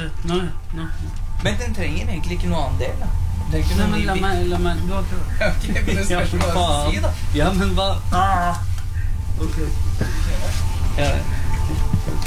Nei. Men den trenger egentlig ikke noe annen del, da. Det er ikke Nei, noe men la meg. Du har ikke... Ok, men det spørs hva du skal si, da. Ja, men hva... Ok. Ja.